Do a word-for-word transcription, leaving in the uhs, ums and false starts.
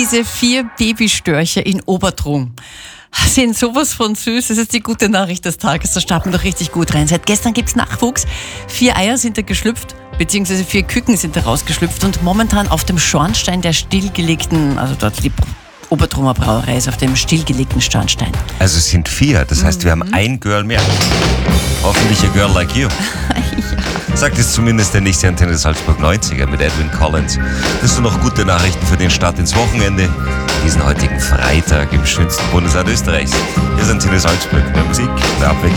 diese vier Babystörche in Obertrum sind sowas von süß. Das ist die gute Nachricht des Tages. Da starten wir doch richtig gut rein. Seit gestern gibt's Nachwuchs. Vier Eier sind da geschlüpft, beziehungsweise vier Küken sind da rausgeschlüpft und momentan auf dem Schornstein der stillgelegten, also dort die Obertrumer Brauerei ist auf dem stillgelegten Schornstein. Also es sind vier, das heißt, wir haben ein Girl mehr. Hoffentlich a girl like you. Ja. Sagt es zumindest der nächste Antenne Salzburg neunziger mit Edwin Collins. Das sind noch gute Nachrichten für den Start ins Wochenende. Diesen heutigen Freitag im schönsten Bundesland Österreichs. Hier ist Antenne Salzburg, mehr Musik, mehr Abwechslung.